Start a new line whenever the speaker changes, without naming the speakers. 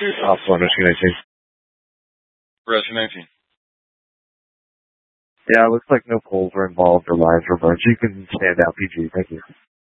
Also, Michigan 19.
Rescue 19.
Yeah, it looks like no poles were involved or lines were burned. You can stand out, PG. Thank you.